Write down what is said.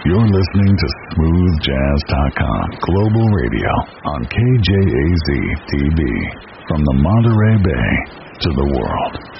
You're listening to SmoothJazz.com Global Radio on KJAZ TV. From the Monterey Bay to the world.